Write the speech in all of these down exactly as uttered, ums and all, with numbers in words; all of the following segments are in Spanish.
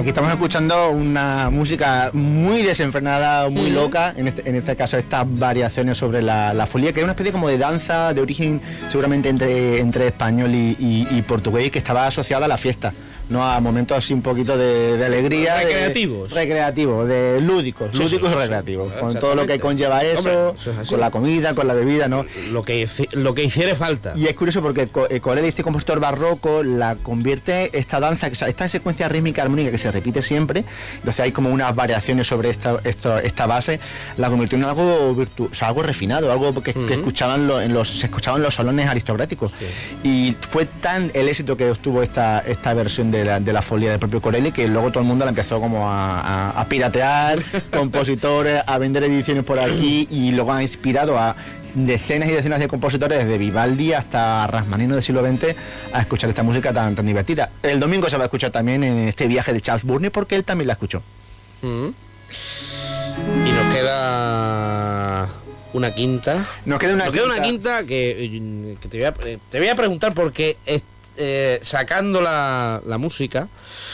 aquí estamos escuchando una música muy desenfrenada, muy mm. loca, en este, en este caso estas variaciones sobre la, la folía, que es una especie como de danza de origen seguramente entre, entre español y, y, y portugués, que estaba asociada a la fiesta, no a momentos así un poquito de, de alegría. Recreativos. De, recreativos, de lúdicos, sí, lúdicos sí, sí, y recreativos, sí, con todo lo que conlleva eso, Hombre, eso con la comida, con la bebida, ¿no? Lo que, lo que hiciera falta. Y es curioso porque Corelli, este compositor barroco, la convierte esta danza, esta secuencia rítmica armónica que se repite siempre, entonces hay como unas variaciones sobre esta, esta, esta base, la convirtió en algo virtu o sea, algo refinado, algo que, uh-huh. que escuchaban lo, en los, se escuchaba en los salones aristocráticos. Sí. Y fue tan el éxito que obtuvo esta, esta versión de la, de la folía del propio Corelli, que luego todo el mundo la empezó como a, a, a piratear, compositores, a vender ediciones por aquí, y luego ha inspirado a decenas y decenas de compositores, desde Vivaldi hasta Rachmaninoff del siglo veinte, a escuchar esta música tan, tan divertida. El domingo se va a escuchar también en este viaje de Charles Burney, porque él también la escuchó. Mm. Y nos queda una quinta. Nos queda una, nos quinta. Queda una quinta que, que te, voy a, te voy a preguntar porque eh, sacando la, la música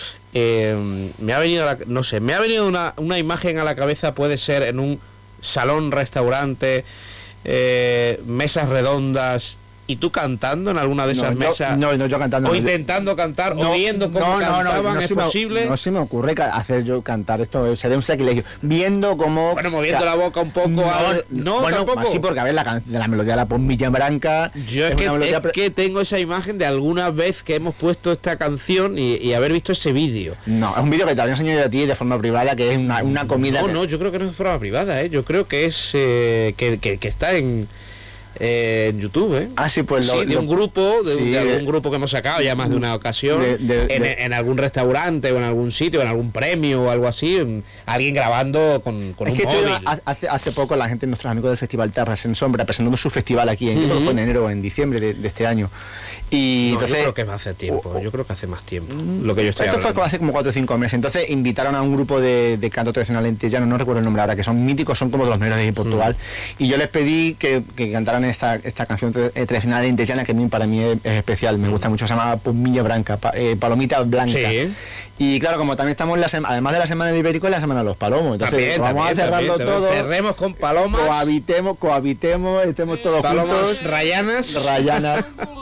eh, me ha venido la, no sé, me ha venido una, una imagen a la cabeza. Puede ser en un salón, restaurante, eh, mesas redondas, y tú cantando en alguna de esas no, mesas. Yo, no, no, yo cantando. O no, intentando yo, cantar, no, o viendo cómo no, cantaban, no, no, no, ¿es se posible? Me, no se me ocurre hacer yo cantar, esto sería un sacrilegio. Viendo cómo... Bueno, moviendo la boca un poco. No, al, no bueno, tampoco. Sí, porque a ver, la, la melodía de la Pomilla Branca... Yo es, es, que, melodía... es que tengo esa imagen de alguna vez que hemos puesto esta canción y, y haber visto ese vídeo. No, es un vídeo que te había enseñado a ti de forma privada, que es una, una comida... No, que... no, yo creo que no es de forma privada, ¿eh? Yo creo que es... Eh, que, que, que está en... Eh, en YouTube, ¿eh? Ah, sí, pues lo, sí, de lo, un grupo, de, sí, de algún grupo que hemos sacado ya más de una ocasión, de, de, en, de, en algún restaurante o en algún sitio, en algún premio o algo así, en, alguien grabando con, con es un que móvil. Hace, hace poco la gente, nuestros amigos del Festival Terras en Sombra, presentando su festival aquí en, uh-huh. fue en enero o en diciembre de, de este año. Y no, entonces, yo creo que va hace tiempo, uh, yo creo que hace más tiempo, lo que yo estoy Esto hablando. fue hace como cuatro o cinco meses. Entonces invitaron a un grupo de, de canto tradicional antillano, no recuerdo el nombre ahora, que son míticos, son como de los mejores de Portugal. Uh-huh. Y yo les pedí que, que cantaran esta, esta canción tradicional antillana, que para mí es, es especial, me gusta mucho, se llama Pomilla Branca, pa, eh, Palomita Blanca. Sí. Y claro, como también estamos, la sema, además de la Semana del Ibérico, es la Semana de los Palomos. Entonces también, vamos también, a cerrarlo también, todo. Cerremos con palomas. Cohabitemos, cohabitemos, estemos todos palomas juntos. rayanas. Rayanas.